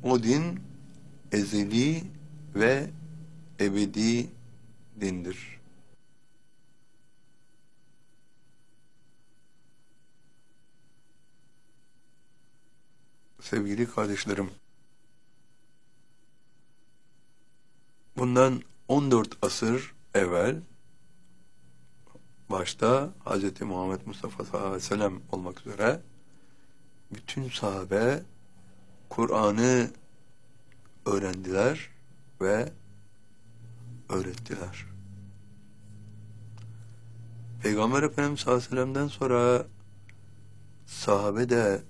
O din ezeli ve ebedi dindir. Sevgili kardeşlerim, bundan 14 asır evvel başta Hz. Muhammed Mustafa sallallahu aleyhi ve sellem olmak üzere bütün sahabe Kur'an'ı öğrendiler ve öğrettiler. Peygamber Efendimiz sallallahu aleyhi ve sellem'den sonra sahabe de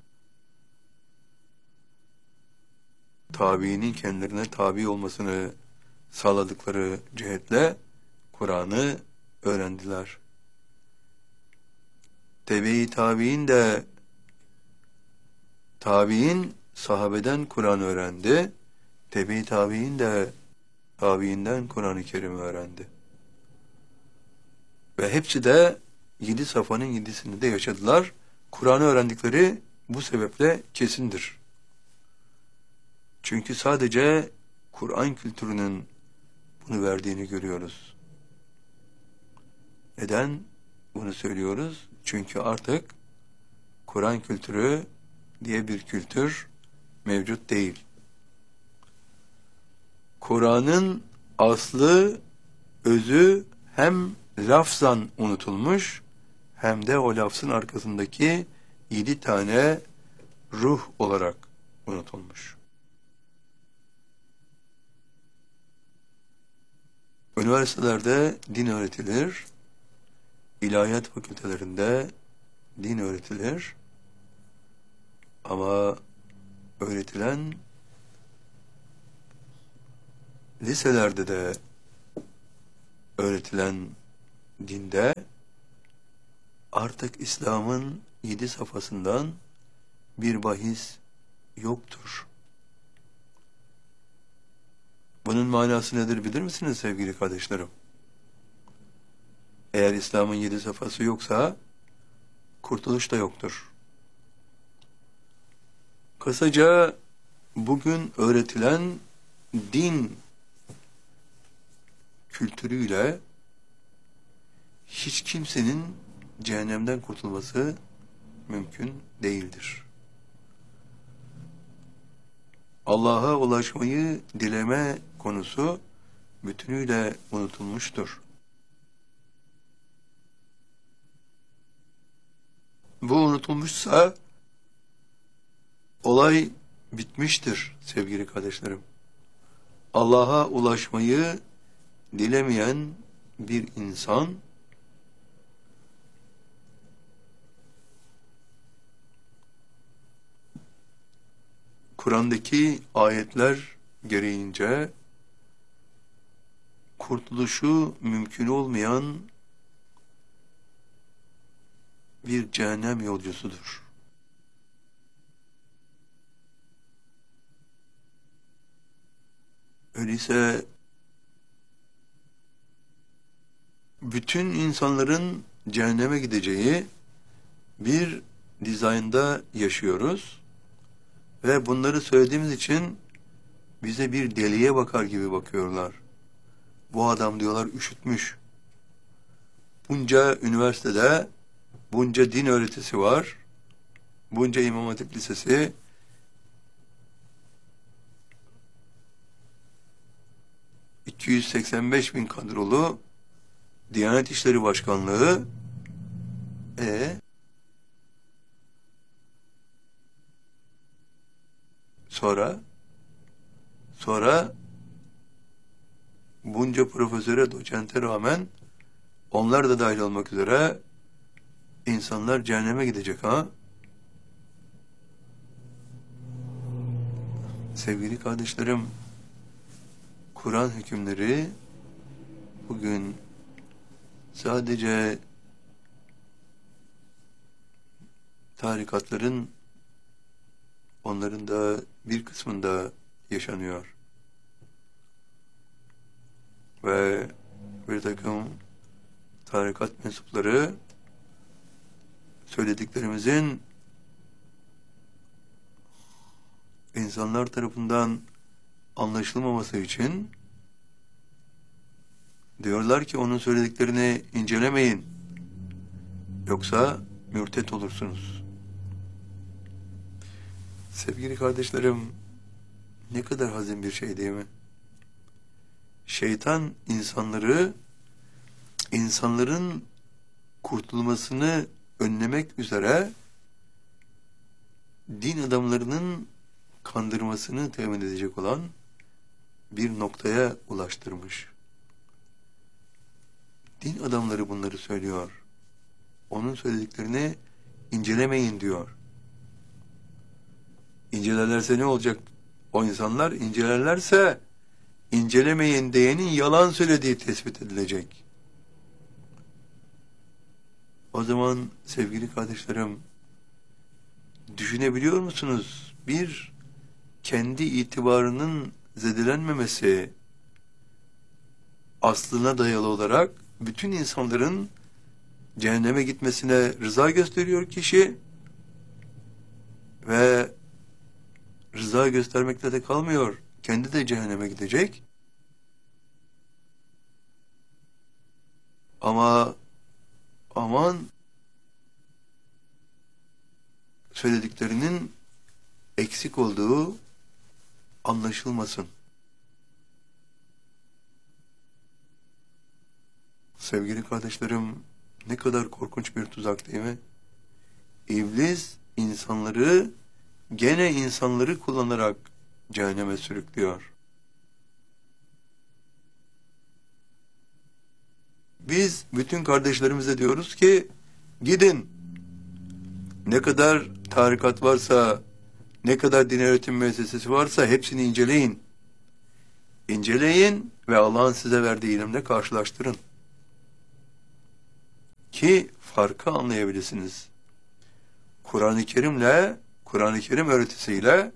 tabiinin kendilerine tabi olmasını sağladıkları cihetle Kur'an'ı öğrendiler. Tebe-i tabiin de tabiin sahabeden Kur'an öğrendi. Tebe-i tabiin de tabiinden Kur'an-ı Kerim öğrendi. Ve hepsi de 7 safhanın 7'sini de yaşadılar. Kur'an'ı öğrendikleri bu sebeple kesindir. Çünkü sadece Kur'an kültürünün bunu verdiğini görüyoruz. Neden bunu söylüyoruz? Çünkü artık Kur'an kültürü diye bir kültür mevcut değil. Kur'an'ın aslı, özü hem lafzan unutulmuş hem de o lafzın arkasındaki 7 tane ruh olarak unutulmuş. Üniversitelerde din öğretilir, ilahiyat fakültelerinde din öğretilir ama öğretilen liselerde de öğretilen dinde artık İslam'ın 7 safhasından bir bahis yoktur. Bunun manası nedir bilir misiniz sevgili kardeşlerim? Eğer İslam'ın 7 safhası yoksa kurtuluş da yoktur. Kısaca bugün öğretilen din kültürüyle hiç kimsenin cehennemden kurtulması mümkün değildir. Allah'a ulaşmayı dileme konusu bütünüyle unutulmuştur. Bu unutulmuşsa olay bitmiştir sevgili kardeşlerim. Allah'a ulaşmayı dilemeyen bir insan Kur'an'daki ayetler gereğince kurtuluşu mümkün olmayan bir cehennem yolcusudur. Öyleyse bütün insanların cehenneme gideceği bir dizaynda yaşıyoruz ve bunları söylediğimiz için bize bir deliye bakar gibi bakıyorlar. Bu adam diyorlar üşütmüş. Bunca üniversitede bunca din öğretisi var. Bunca İmam Hatip Lisesi, ...285.000 kadrolu Diyanet İşleri Başkanlığı sonra bunca profesöre, doçente rağmen onlar da dahil olmak üzere insanlar cehenneme gidecek ha? Sevgili kardeşlerim, Kur'an hükümleri bugün sadece tarikatların onların da bir kısmında yaşanıyor. Ve bir takım tarikat mensupları söylediklerimizin insanlar tarafından anlaşılmaması için diyorlar ki onun söylediklerini incelemeyin. Yoksa mürtet olursunuz. Sevgili kardeşlerim, ne kadar hazin bir şey değil mi? Şeytan insanların kurtulmasını önlemek üzere din adamlarının kandırmasını temin edecek olan bir noktaya ulaştırmış. Din adamları bunları söylüyor. Onun söylediklerini incelemeyin diyor. İncelerlerse ne olacak? O insanlar incelerlerse incelemeyin diyenin yalan söylediği tespit edilecek. O zaman sevgili kardeşlerim, düşünebiliyor musunuz? Bir, kendi itibarının zedelenmemesi aslına dayalı olarak bütün insanların cehenneme gitmesine rıza gösteriyor kişi ve rıza göstermekle de kalmıyor. Kendi de cehenneme gidecek. Ama aman söylediklerinin eksik olduğu anlaşılmasın. Sevgili kardeşlerim, ne kadar korkunç bir tuzak değil mi? İblis gene insanları kullanarak cehenneme sürüklüyor. Biz bütün kardeşlerimize diyoruz ki gidin. Ne kadar tarikat varsa, ne kadar din öğretim müessesesi varsa hepsini inceleyin. İnceleyin ve Allah'ın size verdiği ilimle karşılaştırın. Ki farkı anlayabilirsiniz. Kur'an-ı Kerim öğretisiyle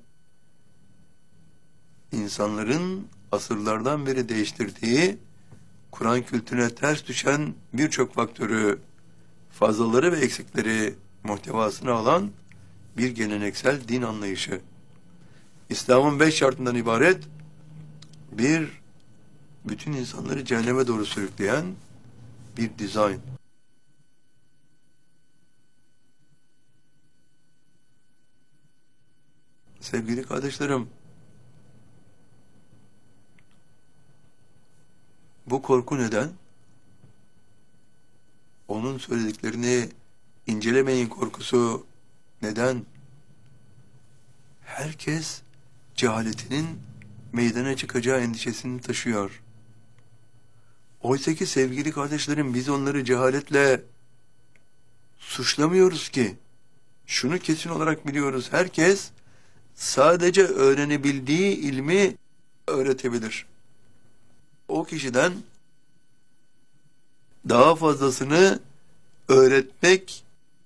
insanların asırlardan beri değiştirdiği Kur'an kültürüne ters düşen birçok faktörü, fazlaları ve eksikleri muhtevasına alan bir geleneksel din anlayışı. İslam'ın 5 şartından ibaret bütün insanları cehenneme doğru sürükleyen bir dizayn. Sevgili kardeşlerim, bu korku neden? Onun söylediklerini incelemeyin korkusu neden? Herkes cehaletinin meydana çıkacağı endişesini taşıyor. Oysa ki sevgili kardeşlerim, biz onları cehaletle suçlamıyoruz ki. Şunu kesin olarak biliyoruz. Herkes sadece öğrenebildiği ilmi öğretebilir. O kişiden daha fazlasını öğretmek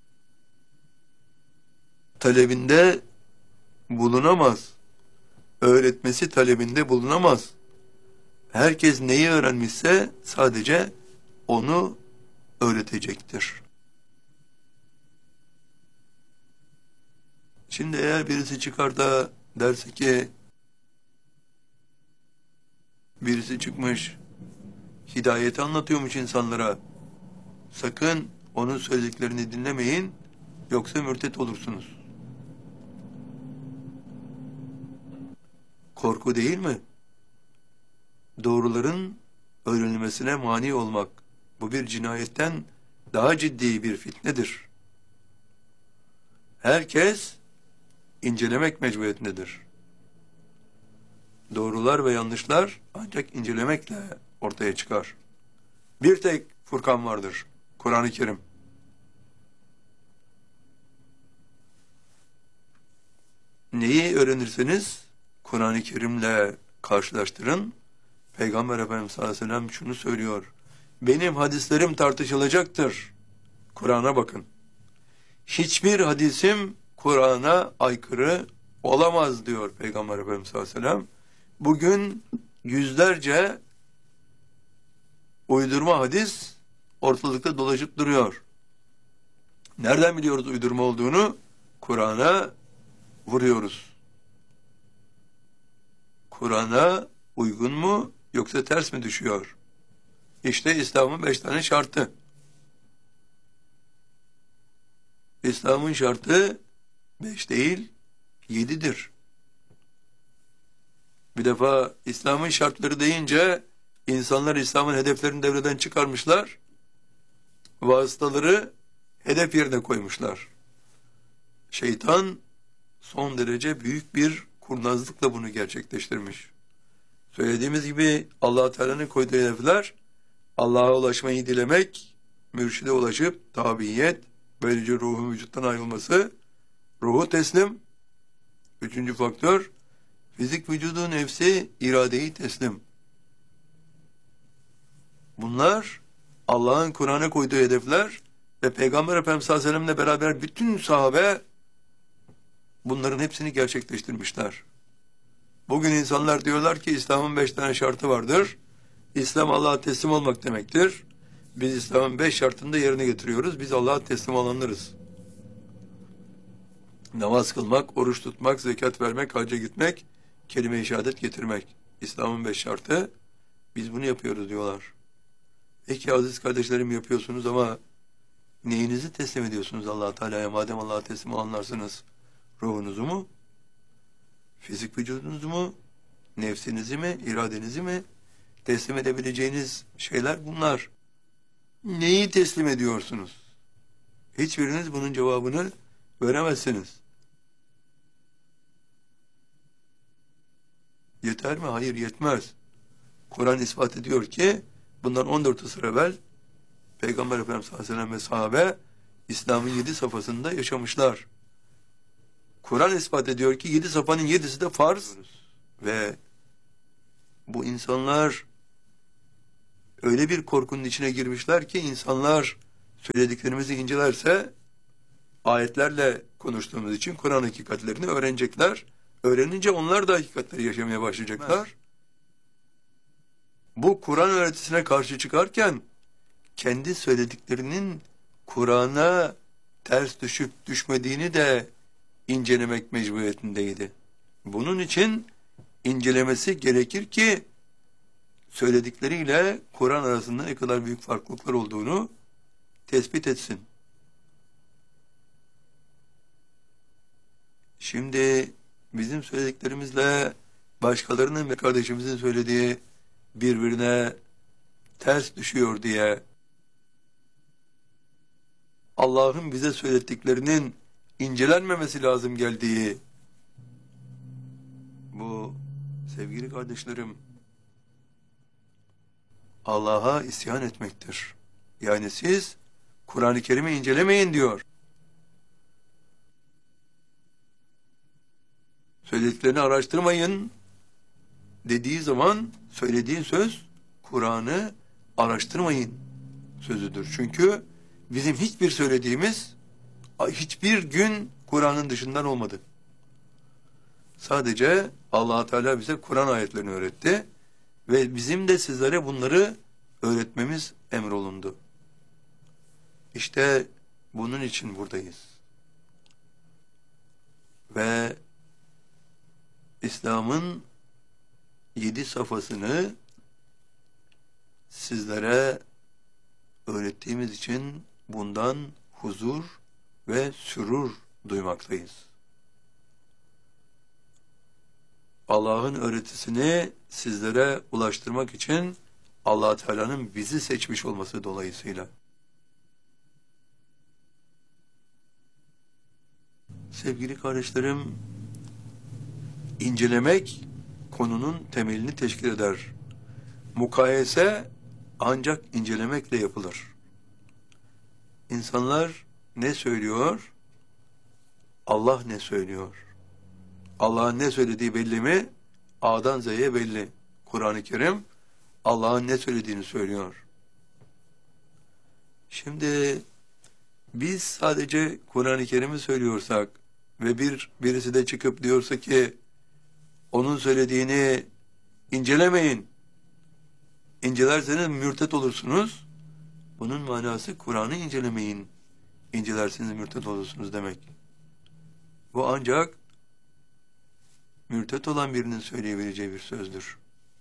talebinde bulunamaz. Öğretmesi talebinde bulunamaz. Herkes neyi öğrenmişse sadece onu öğretecektir. Şimdi eğer birisi çıkar da derse ki birisi çıkmış hidayeti anlatıyormuş insanlara, sakın onun söylediklerini dinlemeyin yoksa mürtet olursunuz. Korku değil mi? Doğruların öğrenilmesine mani olmak, bu bir cinayetten daha ciddi bir fitnedir. Herkes incelemek mecburiyetindedir. Doğrular ve yanlışlar ancak incelemekle ortaya çıkar. Bir tek Furkan vardır, Kur'an-ı Kerim. Neyi öğrenirseniz Kur'an-ı Kerim'le karşılaştırın. Peygamber Efendimiz sallallahu aleyhi ve sellem şunu söylüyor: benim hadislerim tartışılacaktır. Kur'an'a bakın. Hiçbir hadisim Kur'an'a aykırı olamaz diyor Peygamber Efendimiz sallallahu aleyhi ve sellem. Bugün yüzlerce uydurma hadis ortalıkta dolaşıp duruyor. Nereden biliyoruz uydurma olduğunu? Kur'an'a vuruyoruz. Kur'an'a uygun mu yoksa ters mi düşüyor? İşte İslam'ın 5 tane şartı. İslam'ın şartı 5 değil, 7'dir. Bir defa İslam'ın şartları deyince insanlar İslam'ın hedeflerini devreden çıkarmışlar, vasıtaları hedef yerine koymuşlar. Şeytan son derece büyük bir kurnazlıkla bunu gerçekleştirmiş. Söylediğimiz gibi Allah Teala'nın koyduğu hedefler Allah'a ulaşmayı dilemek, mürşide ulaşıp tabiyet, böylece ruhun vücuttan ayrılması, ruhu teslim. Üçüncü faktör, fizik vücudu, nefsi, iradeyi teslim. Bunlar Allah'ın Kur'an'a koyduğu hedefler ve Peygamber Efendimiz sallallahu aleyhi ve sellem'le beraber bütün sahabe bunların hepsini gerçekleştirmişler. Bugün insanlar diyorlar ki İslam'ın 5 tane şartı vardır. İslam Allah'a teslim olmak demektir. Biz İslam'ın 5 şartını da yerine getiriyoruz. Biz Allah'a teslim olanlarız. Namaz kılmak, oruç tutmak, zekat vermek, hacca gitmek, kelime-i şehadet getirmek. İslam'ın 5 şartı. Biz bunu yapıyoruz diyorlar. Peki aziz kardeşlerim, yapıyorsunuz ama neyinizi teslim ediyorsunuz Allah Teala'ya? Madem Allah'a teslim olanlarsınız, ruhunuzu mu? Fizik vücudunuzu mu? Nefsinizi mi? İradenizi mi? Teslim edebileceğiniz şeyler bunlar. Neyi teslim ediyorsunuz? Hiçbiriniz bunun cevabını veremezsiniz. Yeter mi? Hayır, yetmez. Kur'an ispat ediyor ki bundan 14 asır evvel Peygamber Efendimiz sallallahu aleyhi ve sellem ve sahabe İslam'ın 7 safhasında yaşamışlar. Kur'an ispat ediyor ki 7 safhanın 7'si de farz ve bu insanlar öyle bir korkunun içine girmişler ki insanlar söylediklerimizi incelerse ayetlerle konuştuğumuz için Kur'an hakikatlerini öğrenecekler. Öğrenince onlar da hakikatleri yaşamaya başlayacaklar. Bu Kur'an öğretisine karşı çıkarken kendi söylediklerinin Kur'an'a ters düşüp düşmediğini de incelemek mecburiyetindeydi. Bunun için incelemesi gerekir ki söyledikleriyle Kur'an arasında ne kadar büyük farklılıklar olduğunu tespit etsin. Şimdi bizim söylediklerimizle başkalarının ve kardeşimizin söylediği birbirine ters düşüyor diye Allah'ın bize söylediklerinin incelenmemesi lazım geldiği bu, sevgili kardeşlerim, Allah'a isyan etmektir. Yani siz Kur'an-ı Kerim'i incelemeyin diyor. Söylediklerini araştırmayın dediği zaman söylediğin söz Kur'an'ı araştırmayın sözüdür. Çünkü bizim hiçbir söylediğimiz hiçbir gün Kur'an'ın dışından olmadı. Sadece Allah Teala bize Kur'an ayetlerini öğretti ve bizim de sizlere bunları öğretmemiz emrolundu. İşte bunun için buradayız. Ve İslam'ın 7 safhasını sizlere öğrettiğimiz için bundan huzur ve sürur duymaktayız. Allah'ın öğretisini sizlere ulaştırmak için Allah Teala'nın bizi seçmiş olması dolayısıyla. Sevgili kardeşlerim, incelemek konunun temelini teşkil eder. Mukayese ancak incelemekle yapılır. İnsanlar ne söylüyor? Allah ne söylüyor? Allah'ın ne söylediği belli mi? A'dan Z'ye belli. Kur'an-ı Kerim Allah'ın ne söylediğini söylüyor. Şimdi biz sadece Kur'an-ı Kerim'i söylüyorsak ve birisi de çıkıp diyorsa ki onun söylediğini incelemeyin, İncelerseniz mürtet olursunuz. Bunun manası Kur'an'ı incelemeyin, İncelerseniz mürtet olursunuz demek. Bu ancak mürtet olan birinin söyleyebileceği bir sözdür.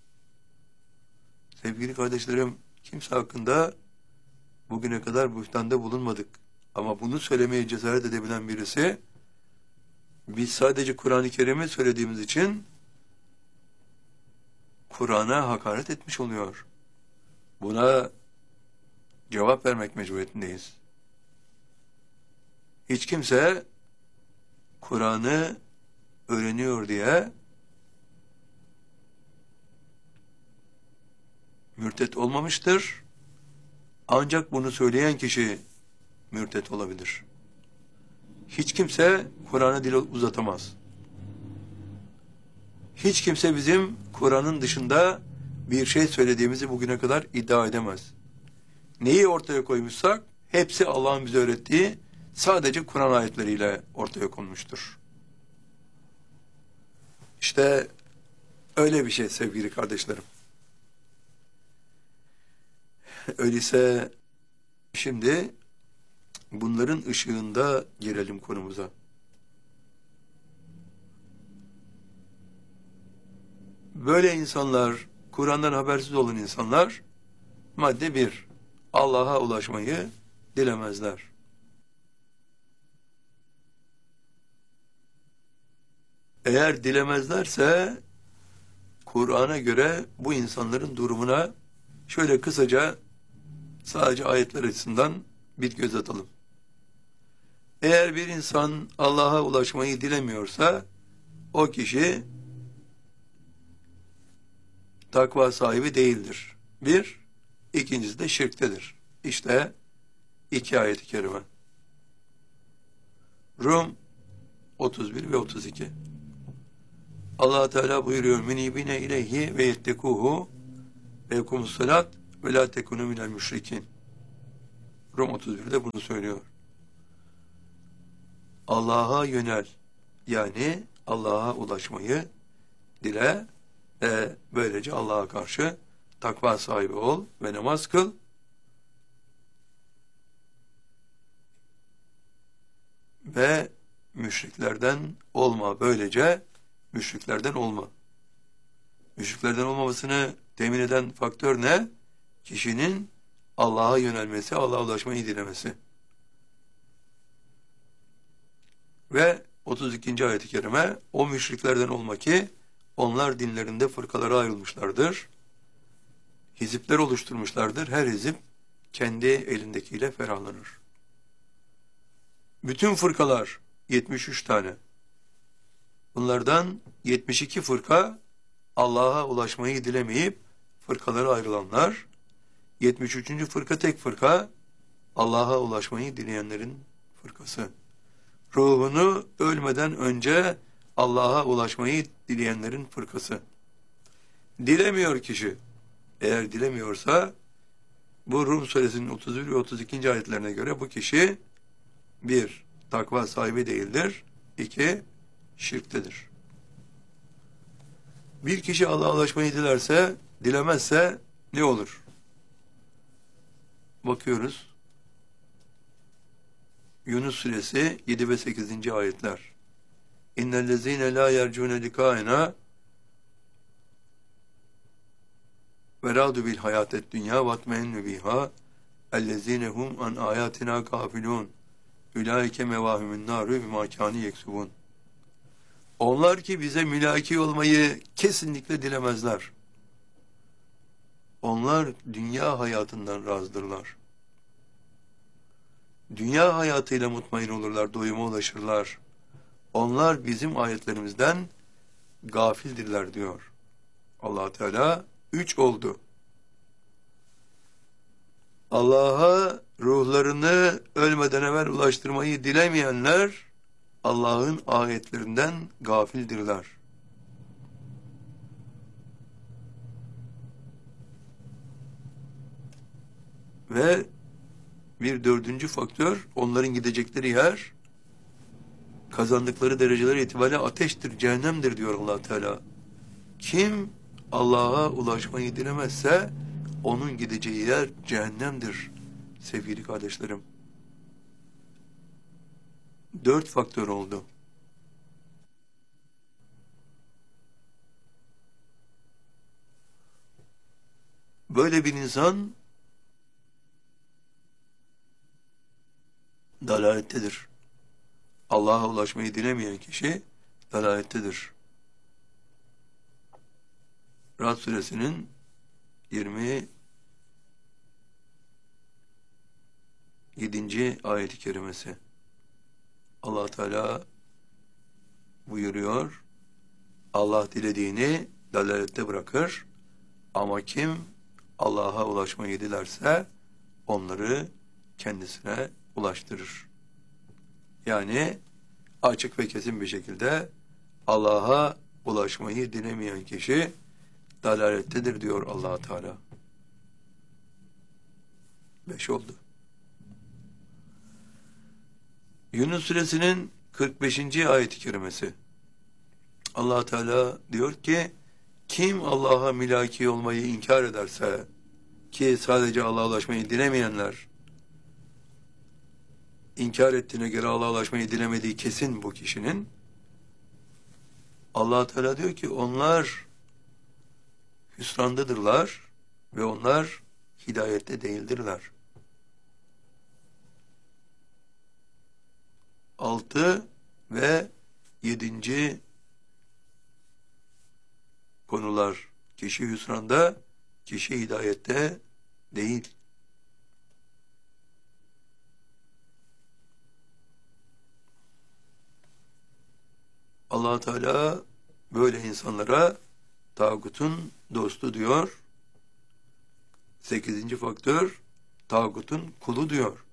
Sevgili kardeşlerim, kimse hakkında bugüne kadar buhtanda bulunmadık. Ama bunu söylemeye cesaret edebilen birisi, biz sadece Kur'an-ı Kerim'i söylediğimiz için Kur'an'a hakaret etmiş oluyor. Buna cevap vermek mecburiyetindeyiz. Hiç kimse Kur'an'ı öğreniyor diye mürtet olmamıştır. Ancak bunu söyleyen kişi mürtet olabilir. Hiç kimse Kur'an'a dil uzatamaz. Hiç kimse bizim Kur'an'ın dışında bir şey söylediğimizi bugüne kadar iddia edemez. Neyi ortaya koymuşsak hepsi Allah'ın bize öğrettiği sadece Kur'an ayetleriyle ortaya konmuştur. İşte öyle bir şey sevgili kardeşlerim. Öyleyse şimdi bunların ışığında girelim konumuza. Böyle insanlar, Kur'an'dan habersiz olan insanlar, madde 1, Allah'a ulaşmayı dilemezler. Eğer dilemezlerse, Kur'an'a göre bu insanların durumuna şöyle kısaca, sadece ayetler açısından bir göz atalım. Eğer bir insan Allah'a ulaşmayı dilemiyorsa, o kişi takva sahibi değildir. Bir, ikincisi de şirktedir. İşte 2 ayet-i kerime. Rum 31 ve 32. Allah Teala buyuruyor: "Minibine ileyhi ve yettekuhu ve yekumus salat ve la tekunu minel müşrikin." Rum 31'de bunu söylüyor. Allah'a yönel, yani Allah'a ulaşmayı dile ve böylece Allah'a karşı takva sahibi ol ve namaz kıl. Ve müşriklerden olma. Böylece müşriklerden olma. Müşriklerden olmamasını temin eden faktör ne? Kişinin Allah'a yönelmesi, Allah'a ulaşmayı dilemesi. Ve 32. ayet-i kerime, o müşriklerden olma ki onlar dinlerinde fırkalara ayrılmışlardır. Hizipler oluşturmuşlardır. Her hizip kendi elindekiyle ferahlanır. Bütün fırkalar 73 tane. Bunlardan 72 fırka Allah'a ulaşmayı dilemeyip fırkalara ayrılanlar. 73. fırka tek fırka Allah'a ulaşmayı dileyenlerin fırkası. Ruhunu ölmeden önce Allah'a ulaşmayı dileyenlerin fırkası. Dilemiyor kişi. Eğer dilemiyorsa bu Rum suresinin 31 ve 32. ayetlerine göre bu kişi 1. Takva sahibi değildir. 2. Şirktedir. Bir kişi Allah'a ulaşmayı dilemezse ne olur? Bakıyoruz. Yunus suresi 7 ve 8. ayetler. İnnellezîne lâ yercûne likâena ve râdu bil hayâtet dünyâ vatmeinnu bihâ ellezîne hum an âyâtinâ gâfilûn ulaike mevâhimun nâru bimâ kânû yeksubûn. Onlar ki bize mülaki olmayı kesinlikle dilemezler. Onlar dünya hayatından razdırlar. Dünya hayatıyla mutmain olurlar, doyuma ulaşırlar. Onlar bizim ayetlerimizden gafildirler diyor. Allah Teala 3 oldu. Allah'a ruhlarını ölmeden evvel ulaştırmayı dilemeyenler Allah'ın ayetlerinden gafildirler. Ve bir 4. faktör, onların gidecekleri yer kazandıkları dereceler itibariyle ateştir, cehennemdir diyor Allah Teala. Kim Allah'a ulaşmayı dilemezse onun gideceği yer cehennemdir sevgili kardeşlerim. 4 faktör oldu. Böyle bir insan dalalettedir. Allah'a ulaşmayı dilemeyen kişi dalalettedir. Ra'd suresinin 27. ayet-i kerimesi. Allah Teala buyuruyor, Allah dilediğini dalalette bırakır ama kim Allah'a ulaşmayı dilerse onları kendisine ulaştırır. Yani açık ve kesin bir şekilde Allah'a ulaşmayı dilemeyen kişi dalalettedir diyor Allah Teala. 5 oldu. Yunus suresinin 45. ayet-i kerimesi. Allah Teala diyor ki, kim Allah'a milaki olmayı inkar ederse, ki sadece Allah'a ulaşmayı dilemeyenler, inkar ettiğine göre Allah'a ulaşmayı dilemediği kesin bu kişinin, Allah Teala diyor ki onlar hüsrandadırlar ve onlar hidayette değildirler. 6 ve 7. konular. Kişi hüsranda, kişi hidayette değil. Allah Teala böyle insanlara tağutun dostu diyor. 8. faktör, tağutun kulu diyor.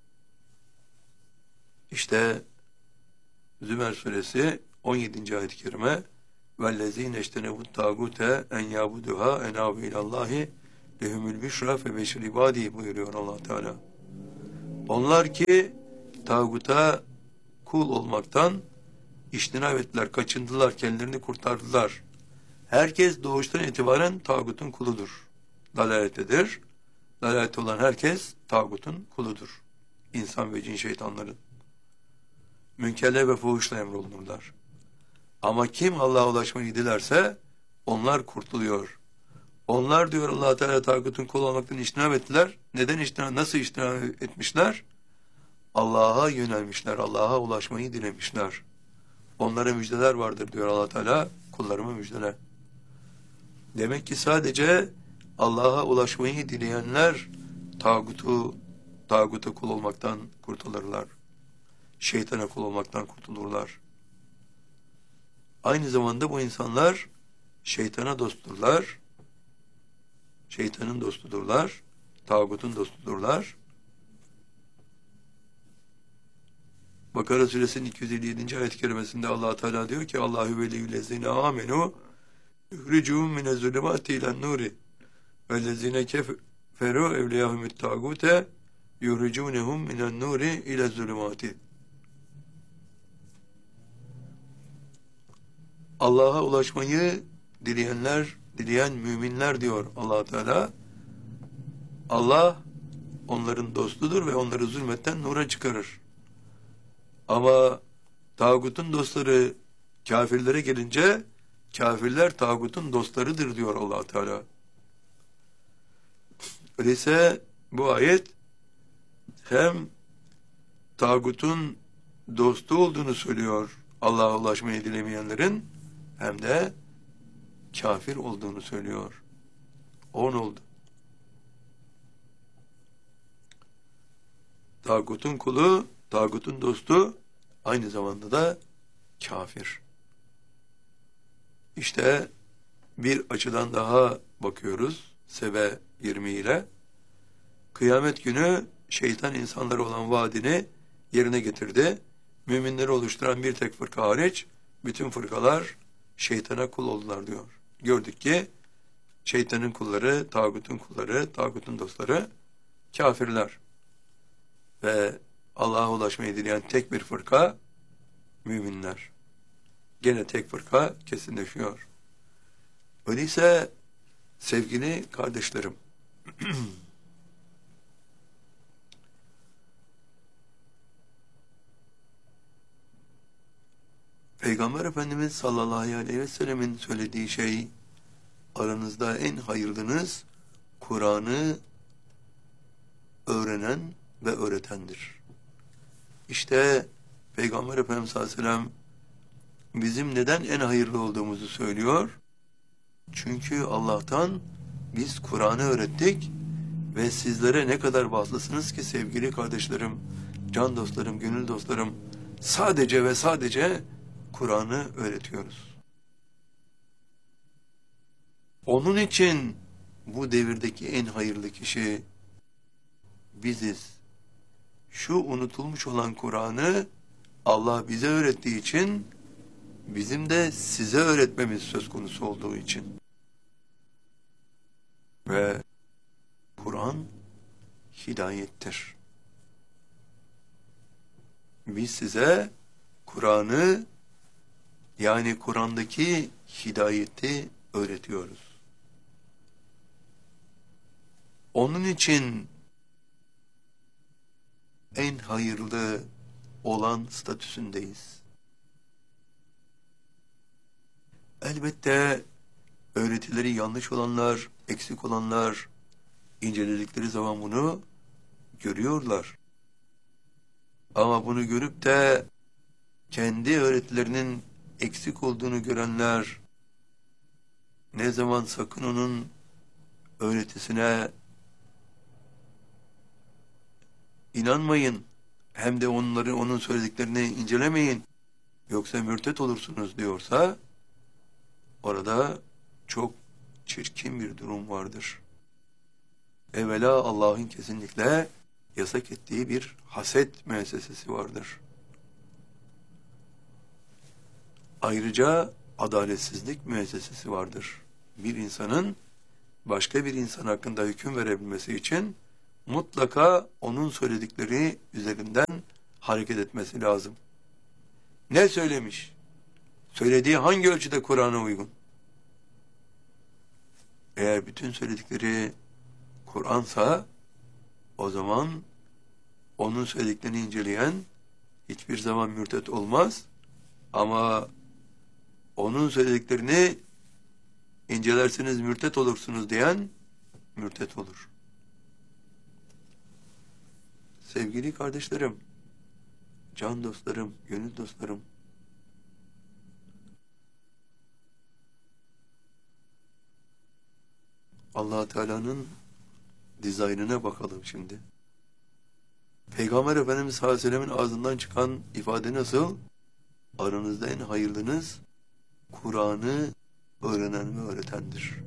İşte Zümer suresi 17. ayet-i kerime وَالَّذ۪ينَ اَجْتَنَبُوا التَّاغُوتَ اَنْ يَعْبُدُهَا اَنَابُ اِلَى اللّٰهِ لَهُمُ الْبِشْرَى فَبَشِّرْ عِبَادِهِ buyuruyor Allah Teala. Onlar ki tağuta kul olmaktan iştinab ettiler, kaçındılar, kendilerini kurtardılar. Herkes doğuştan itibaren tağutun kuludur. Dalalettedir. Dalalet olan herkes tağutun kuludur. İnsan ve cin şeytanların. Münkerler ve fuhuşla emrolunurlar. Ama kim Allah'a ulaşmayı dilerse onlar kurtuluyor. Onlar diyor Allah Teala tağutun kulu olmaktan iştinab ettiler. Neden nasıl iştinab etmişler? Allah'a yönelmişler, Allah'a ulaşmayı dilemişler. Onlara müjdeler vardır diyor Allah Teala, kullarıma müjdeler. Demek ki sadece Allah'a ulaşmayı dileyenler tağuta kul olmaktan kurtulurlar. Şeytana kul olmaktan kurtulurlar. Aynı zamanda bu insanlar şeytana dostturlar. Şeytanın dostudurlar. Tağutun dostudurlar. Bakara suresinin 257. ayet-i kerimesinde Allah Teala diyor ki Allahu veliyyüllezine amenu yuhricuhum minez-zulümati ilen-nuri vellezine keferu evliyahumut tağute yuhricunhum minen-nuri ilez-zulümati. Allah'a ulaşmayı dileyen müminler diyor Allah Teala. Allah onların dostudur ve onları zulmetten nura çıkarır. Ama tağutun dostları kafirlere gelince kafirler tağutun dostlarıdır diyor Allah Teala. Öyleyse bu ayet hem tağutun dostu olduğunu söylüyor Allah'a ulaşmayı dilemeyenlerin, hem de kafir olduğunu söylüyor. 10 oldu. Tağutun kulu, tağutun dostu, aynı zamanda da kafir. İşte bir açıdan daha bakıyoruz Sebe 20 ile. Kıyamet günü şeytan insanlara olan vaadini yerine getirdi. Müminleri oluşturan bir tek fırka hariç bütün fırkalar şeytana kul oldular diyor. Gördük ki şeytanın kulları, tağutun dostları kafirler. Ve Allah'a ulaşmayı dileyen tek bir fırka müminler. Gene tek fırka kesinleşiyor. Öyleyse sevgili kardeşlerim, Peygamber Efendimiz sallallahu aleyhi ve sellemin söylediği şey, aranızda en hayırlınız Kur'an'ı öğrenen ve öğretendir. İşte Peygamber Efendimiz sallallahu aleyhi ve sellem bizim neden en hayırlı olduğumuzu söylüyor. Çünkü Allah'tan biz Kur'an'ı öğrettik ve sizlere ne kadar bağlısınız ki sevgili kardeşlerim, can dostlarım, gönül dostlarım, sadece ve sadece Kur'an'ı öğretiyoruz. Onun için bu devirdeki en hayırlı kişi biziz. Şu unutulmuş olan Kur'an'ı Allah bize öğrettiği için, bizim de size öğretmemiz söz konusu olduğu için. Ve Kur'an hidayettir. Biz size Kur'an'ı, yani Kur'an'daki hidayeti öğretiyoruz. Onun için en hayırlı olan statüsündeyiz. Elbette öğretileri yanlış olanlar, eksik olanlar inceledikleri zaman bunu görüyorlar. Ama bunu görüp de kendi öğretilerinin eksik olduğunu görenler ne zaman sakın onun öğretisine inanmayın, hem de onun söylediklerini incelemeyin, yoksa mürtet olursunuz diyorsa, orada çok çirkin bir durum vardır. Evvela Allah'ın kesinlikle yasak ettiği bir haset müessesesi vardır. Ayrıca adaletsizlik müessesesi vardır. Bir insanın başka bir insan hakkında hüküm verebilmesi için mutlaka onun söyledikleri üzerinden hareket etmesi lazım. Ne söylemiş? Söylediği hangi ölçüde Kur'an'a uygun? Eğer bütün söyledikleri Kur'ansa, o zaman onun söylediklerini inceleyen hiçbir zaman mürtet olmaz. Ama onun söylediklerini incelerseniz mürtet olursunuz diyen mürtet olur. Sevgili kardeşlerim, can dostlarım, gönül dostlarım, Allah Teala'nın dizaynına bakalım şimdi. Peygamber Efendimiz sallallahu aleyhi ve sellemin ağzından çıkan ifade nasıl? Aranızda en hayırlınız Kur'an'ı öğrenen ve öğretendir.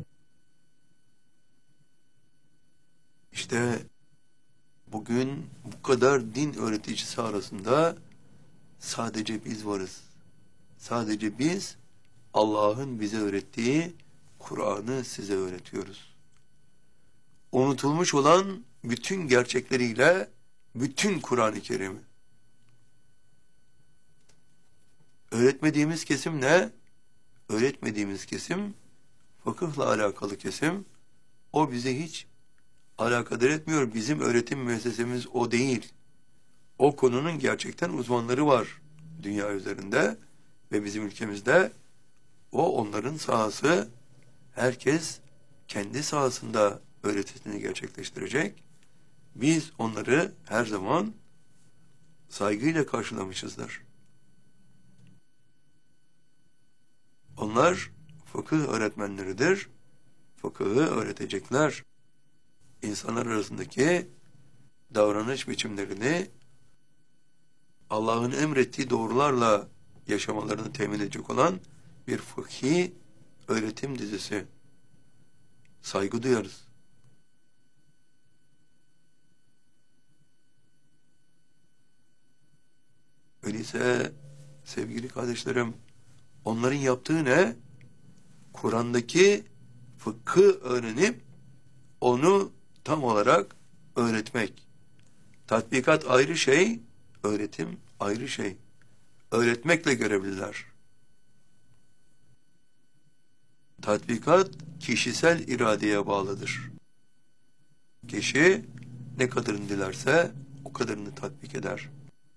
İşte bugün bu kadar din öğreticisi arasında sadece biz varız. Sadece biz Allah'ın bize öğrettiği Kur'an'ı size öğretiyoruz. Unutulmuş olan bütün gerçekleriyle bütün Kur'an-ı Kerim'i. Öğretmediğimiz kesim ne? Öğretmediğimiz kesim fıkıhla alakalı kesim. O bize hiç alakadar etmiyor. Bizim öğretim müessesemiz o değil. O konunun gerçekten uzmanları var dünya üzerinde ve bizim ülkemizde. O onların sahası. Herkes kendi sahasında öğretisini gerçekleştirecek. Biz onları her zaman saygıyla karşılamışızdır. Onlar fıkıh öğretmenleridir. Fıkıhı öğretecekler. İnsanlar arasındaki davranış biçimlerini Allah'ın emrettiği doğrularla yaşamalarını temin edecek olan bir fıkhi öğretim dizisi. Saygı duyarız. Öyleyse sevgili kardeşlerim, onların yaptığı ne? Kur'an'daki fıkhı öğrenip onu tam olarak öğretmek. Tatbikat ayrı şey, öğretim ayrı şey. Öğretmekle görevliler. Tatbikat kişisel iradeye bağlıdır. Kişi ne kadarını dilerse o kadarını tatbik eder.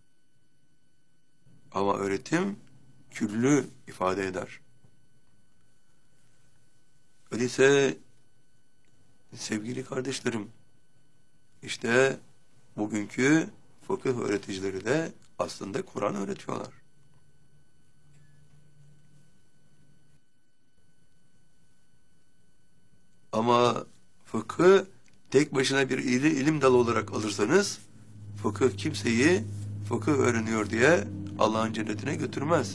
Ama öğretim küllü ifade eder. Öyleyse Sevgili kardeşlerim, işte bugünkü fıkıh öğreticileri de aslında Kur'an öğretiyorlar. Ama fıkhı tek başına bir ilim dalı olarak alırsanız, fıkıh kimseyi fıkıh öğreniyor diye Allah'ın cennetine götürmez.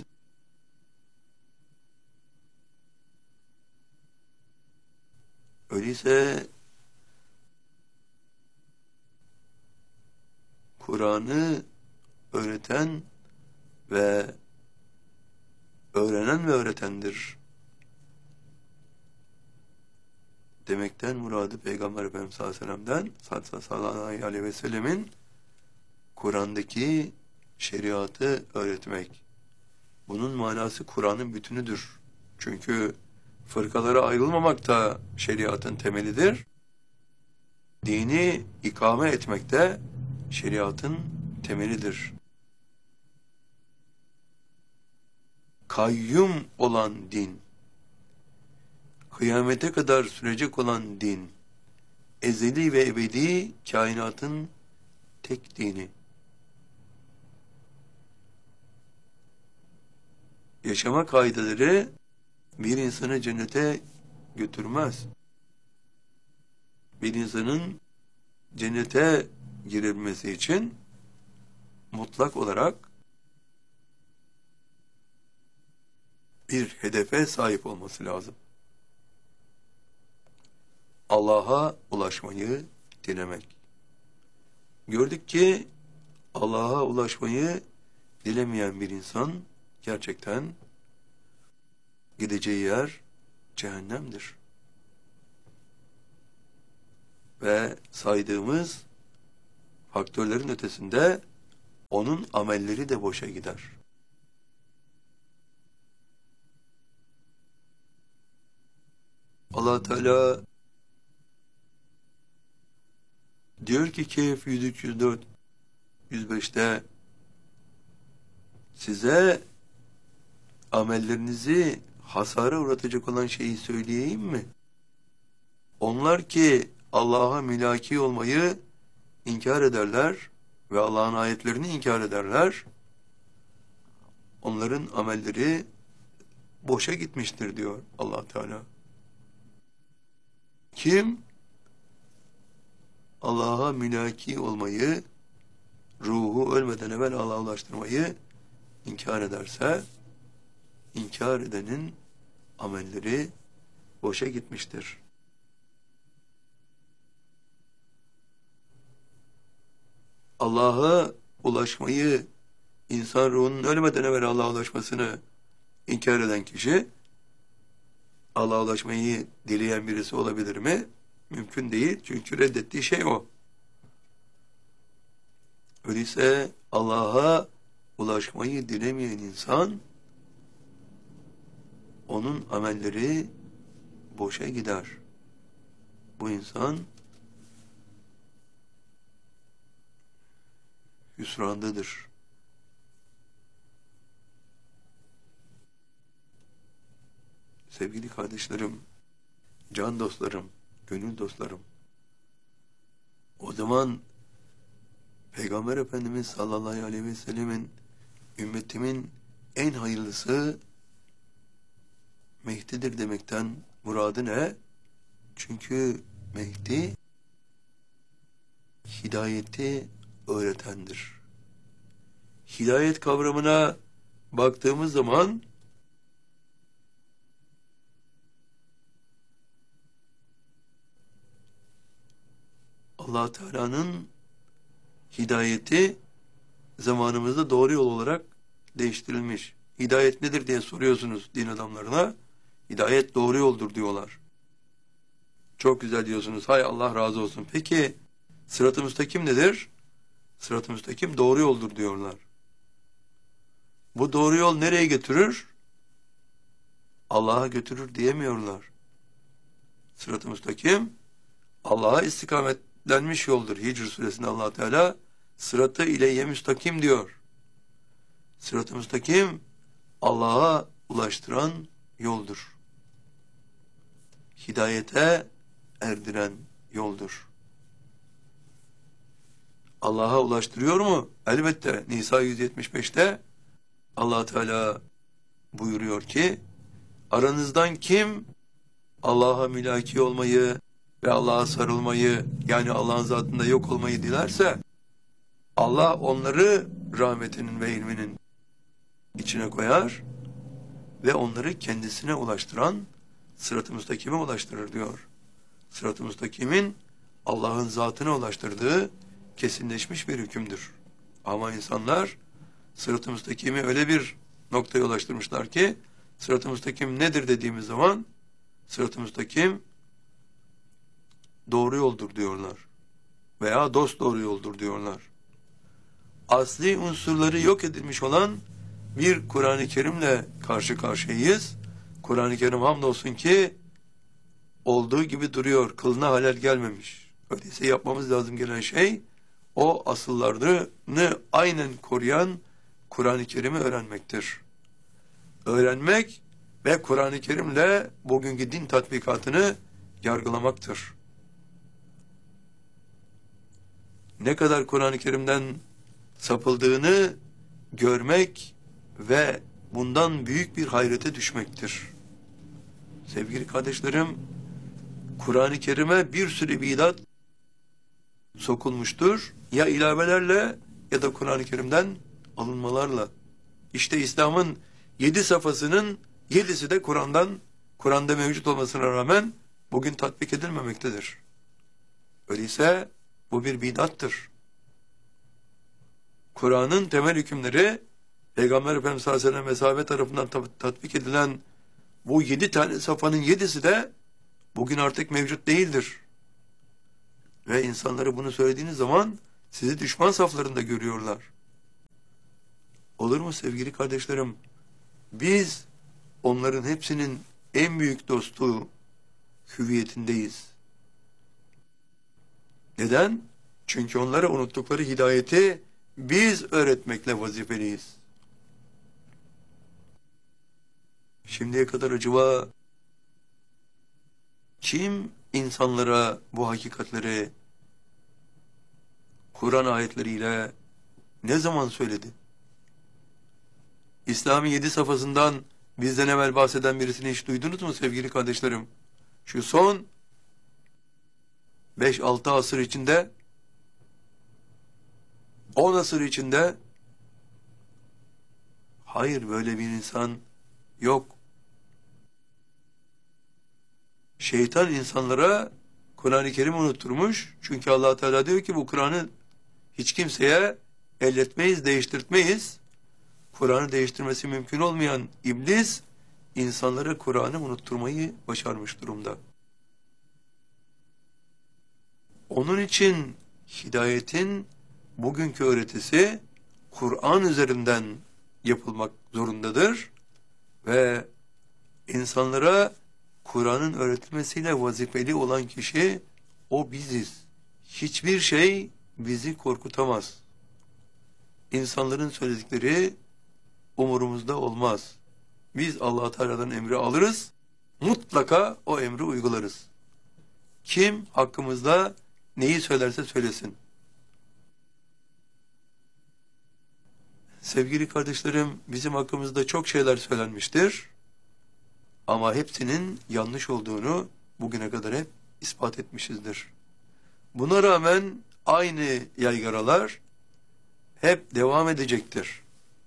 Öyleyse Kur'an'ı öğreten ve öğrenen ve öğretendir demekten muradı Peygamber Efendimiz sallallahu aleyhi ve sellemin Kur'an'daki şeriatı öğretmek. Bunun manası Kur'an'ın bütünüdür. Çünkü fırkalara ayrılmamak da şeriatın temelidir. Dini ikame etmek de şeriatın temelidir. Kayyum olan din, kıyamete kadar sürecek olan din, ezeli ve ebedi kainatın tek dini. Yaşama kaideleri bir insanı cennete götürmez. Bir insanın cennete girilmesi için mutlak olarak bir hedefe sahip olması lazım. Allah'a ulaşmayı dilemek. Gördük ki Allah'a ulaşmayı dilemeyen bir insan gerçekten gideceği yer cehennemdir. Ve saydığımız faktörlerin ötesinde onun amelleri de boşa gider. Allah Teala diyor ki Kehf 103, 104, 105'te size amellerinizi hasara uğratacak olan şeyi söyleyeyim mi? Onlar ki Allah'a mülaki olmayı inkar ederler ve Allah'ın ayetlerini inkar ederler. Onların amelleri boşa gitmiştir diyor Allah Teala. Kim Allah'a mülaki olmayı, ruhu ölmeden evvel Allah'a ulaştırmayı inkar ederse, inkar edenin amelleri boşa gitmiştir. Allah'a ulaşmayı, insan ruhunun ölmeden evvel Allah'a ulaşmasını inkar eden kişi, Allah'a ulaşmayı dileyen birisi olabilir mi? Mümkün değil. Çünkü reddettiği şey o. Öyleyse Allah'a ulaşmayı dilemeyen insan, onun amelleri boşa gider. Bu insan hüsrandadır. Sevgili kardeşlerim, can dostlarım, gönül dostlarım, o zaman Peygamber Efendimiz sallallahu aleyhi ve sellemin ümmetimin en hayırlısı Mehdi'dir demekten muradı ne? Çünkü Mehdi hidayeti öğretendir. Hidayet kavramına baktığımız zaman Allah Teala'nın hidayeti zamanımızda doğru yol olarak değiştirilmiş. Hidayet nedir diye soruyorsunuz din adamlarına. Hidayet doğru yoldur diyorlar. Çok güzel diyorsunuz. Hay Allah razı olsun. Peki sırat-ı müstakim nedir? Sırat-ı müstakim doğru yoldur diyorlar. Bu doğru yol nereye götürür? Allah'a götürür diyemiyorlar. Sırat-ı müstakim Allah'a istikametlenmiş yoldur. Hicr suresinde Allah Teala sıratı ileyye müstakim diyor. Sırat-ı müstakim Allah'a ulaştıran yoldur. Hidayete erdiren yoldur. Allah'a ulaştırıyor mu? Elbette. Nisa 175'te Allah Teala buyuruyor ki, aranızdan kim Allah'a mülaki olmayı ve Allah'a sarılmayı, yani Allah'ın zatında yok olmayı dilerse, Allah onları rahmetinin ve ilminin içine koyar ve onları kendisine ulaştıran sırat-ı müstakime ulaştırır diyor. Sırat-ı müstakimin Allah'ın zatına ulaştırdığı kesinleşmiş bir hükümdür. Ama insanlar sırat-ı müstakimi öyle bir noktaya ulaştırmışlar ki, sırat-ı müstakim nedir dediğimiz zaman, sırat-ı müstakim doğru yoldur diyorlar. Veya dost doğru yoldur diyorlar. Asli unsurları yok edilmiş olan bir Kur'an-ı Kerim'le karşı karşıyayız. Kur'an-ı Kerim hamdolsun ki olduğu gibi duruyor. Kılına halel gelmemiş. Öyleyse yapmamız lazım gelen şey, o asıllarını aynen koruyan Kur'an-ı Kerim'i öğrenmektir. Öğrenmek ve Kur'an-ı Kerim'le bugünkü din tatbikatını yargılamaktır. Ne kadar Kur'an-ı Kerim'den sapıldığını görmek ve bundan büyük bir hayrete düşmektir. Sevgili kardeşlerim, Kur'an-ı Kerim'e bir sürü bidat sokulmuştur. Ya ilavelerle ya da Kur'an-ı Kerim'den alınmalarla. İşte İslam'ın 7 safhasının 7'si de Kur'an'da mevcut olmasına rağmen bugün tatbik edilmemektedir. Öyleyse bu bir bidattır. Kur'an'ın temel hükümleri Peygamber Efendimiz sallallahu aleyhi ve sellem ve sahabe tarafından tatbik edilen bu 7 tane safhanın 7'si de bugün artık mevcut değildir. Ve insanlara bunu söylediğiniz zaman sizi düşman saflarında görüyorlar. Olur mu sevgili kardeşlerim? Biz onların hepsinin en büyük dostu hüviyetindeyiz. Neden? Çünkü onlara unuttukları hidayeti biz öğretmekle vazifeliyiz. Şimdiye kadar acaba kim insanlara bu hakikatleri Kur'an ayetleriyle ne zaman söyledi? İslam'ın 7 safhasından bizden evvel bahseden birisini hiç duydunuz mu sevgili kardeşlerim? Şu son 5-6 asır içinde, 10 asır içinde, hayır, böyle bir insan yok. Şeytan insanlara Kur'an-ı Kerim'i unutturmuş. Çünkü Allah Teala diyor ki bu Kur'an'ı hiç kimseye elletmeyiz, değiştirtmeyiz. Kur'an'ı değiştirmesi mümkün olmayan iblis insanlara Kur'an'ı unutturmayı başarmış durumda. Onun için hidayetin bugünkü öğretisi Kur'an üzerinden yapılmak zorundadır ve insanlara Kur'an'ın öğretilmesiyle vazifeli olan kişi o biziz. Hiçbir şey bizi korkutamaz. İnsanların söyledikleri umurumuzda olmaz. Biz Allah Teala'dan emri alırız, mutlaka o emri uygularız. Kim hakkımızda neyi söylerse söylesin. Sevgili kardeşlerim, bizim hakkımızda çok şeyler söylenmiştir. Ama hepsinin yanlış olduğunu bugüne kadar hep ispat etmişizdir. Buna rağmen aynı yaygaralar hep devam edecektir.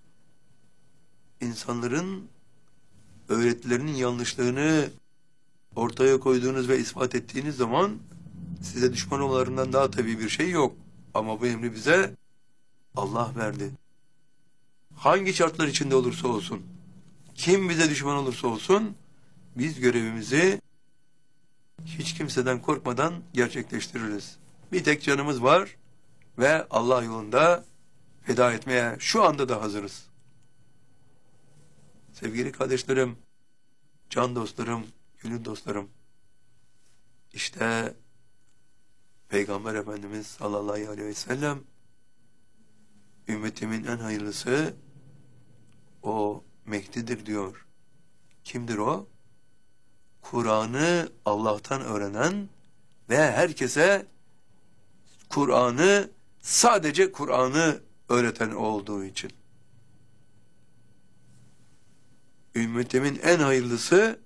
İnsanların öğretilerinin yanlışlığını ortaya koyduğunuz ve ispat ettiğiniz zaman size düşman olmalarından daha tabii bir şey yok. Ama bu emri bize Allah verdi. Hangi şartlar içinde olursa olsun, kim bize düşman olursa olsun, biz görevimizi hiç kimseden korkmadan gerçekleştiririz. Bir tek canımız var ve Allah yolunda feda etmeye şu anda da hazırız. Sevgili kardeşlerim, can dostlarım, gönül dostlarım, işte Peygamber Efendimiz sallallahu aleyhi ve sellem, ümmetimin en hayırlısı o Mehdi'dir diyor. Kimdir o? Kur'an'ı Allah'tan öğrenen ve herkese Kur'an'ı, sadece Kur'an'ı öğreten olduğu için. Ümmetimin en hayırlısı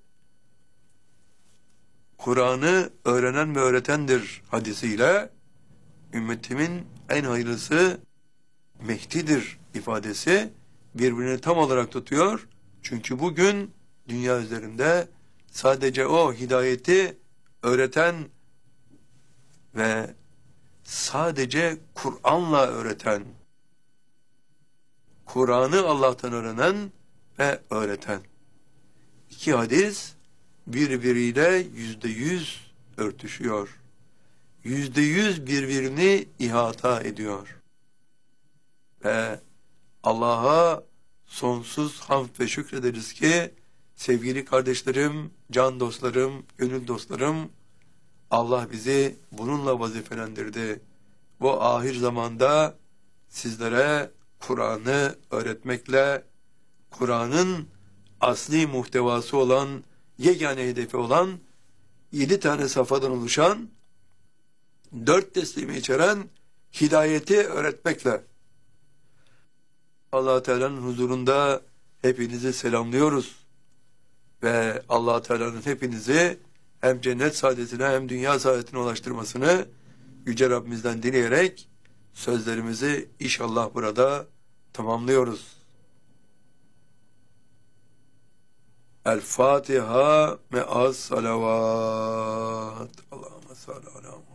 Kur'an'ı öğrenen ve öğretendir hadisiyle, ümmetimin en hayırlısı Mehdi'dir ifadesi birbirini tam olarak tutuyor. Çünkü bugün dünya üzerinde sadece o hidayeti öğreten ve sadece Kur'an'la öğreten, Kur'an'ı Allah'tan öğrenen ve öğreten. İki hadis birbiriyle %100 örtüşüyor. %100 birbirini ihata ediyor. Ve Allah'a sonsuz hamd ve şükrederiz ki sevgili kardeşlerim, can dostlarım, gönül dostlarım, Allah bizi bununla vazifelendirdi. Bu ahir zamanda sizlere Kur'an'ı öğretmekle, Kur'an'ın asli muhtevası olan, yegane hedefi olan 7 tane safhadan oluşan 4 teslimi içeren hidayeti öğretmekle. Allah Teala'nın huzurunda hepinizi selamlıyoruz ve Allah Teala'nın hepinizi hem cennet saadetine hem dünya saadetine ulaştırmasını Yüce Rabbimizden dileyerek sözlerimizi inşallah burada tamamlıyoruz. El-Fatiha me'as salavat. Allahümme salli ala